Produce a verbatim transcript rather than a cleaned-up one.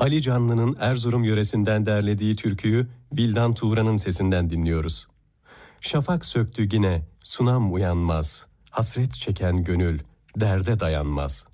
Ali Canlı'nın Erzurum yöresinden derlediği türküyü Vildan Tuğra'nın sesinden dinliyoruz. Şafak söktü yine, sunam uyanmaz, hasret çeken gönül derde dayanmaz.